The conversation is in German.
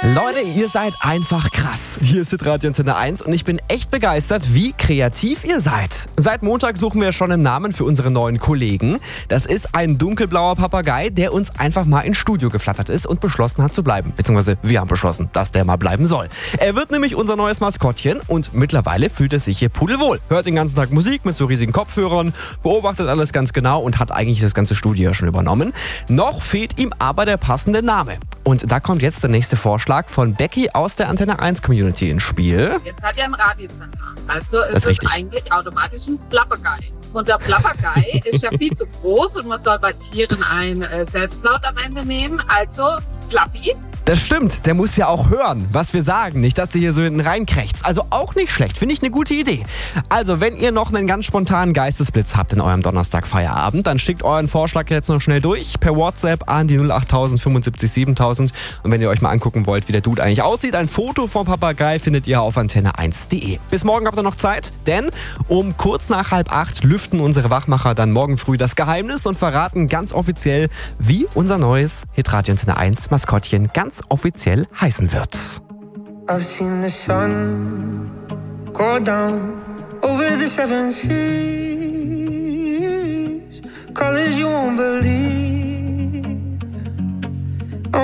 Leute, ihr seid einfach krass. Hier ist Radio Antenne 1 und ich bin echt begeistert, wie kreativ ihr seid. Seit Montag suchen wir schon einen Namen für unsere neuen Kollegen. Das ist ein dunkelblauer Papagei, der uns einfach mal ins Studio geflattert ist und beschlossen hat zu bleiben. Beziehungsweise wir haben beschlossen, dass der mal bleiben soll. Er wird nämlich unser neues Maskottchen und mittlerweile fühlt er sich hier pudelwohl. Hört den ganzen Tag Musik mit so riesigen Kopfhörern, beobachtet alles ganz genau und hat eigentlich das ganze Studio ja schon übernommen. Noch fehlt ihm aber der passende Name. Und da kommt jetzt der nächste Vorschlag von Becky aus der Antenne 1 Community ins Spiel. Jetzt hat er einen Radiosender. Also ist es eigentlich automatisch ein Plappergei. Und der Plappergei ist ja viel zu groß und man soll bei Tieren ein Selbstlaut am Ende nehmen. Also Plappi. Das stimmt, der muss ja auch hören, was wir sagen. Nicht, dass der hier so hinten reinkrächzt. Also auch nicht schlecht, finde ich eine gute Idee. Also, wenn ihr noch einen ganz spontanen Geistesblitz habt in eurem Donnerstag-Feierabend, dann schickt euren Vorschlag jetzt noch schnell durch per WhatsApp an die 08000 75 7000. Und wenn ihr euch mal angucken wollt, wie der Dude eigentlich aussieht, ein Foto vom Papagei findet ihr auf antenne1.de. Bis morgen habt ihr noch Zeit, denn um kurz nach 7:30 lüften unsere Wachmacher dann morgen früh das Geheimnis und verraten ganz offiziell, wie unser neues Hitradio Antenne 1 Maskottchen ganz offiziell heißen wird. I've seen the sun go down over the 7 seas.